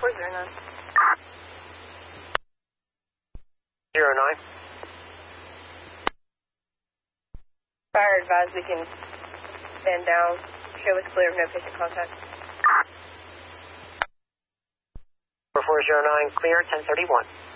4409. 09. Fire advised we can stand down. Show us clear of no patient contact. 4409, clear, 1031.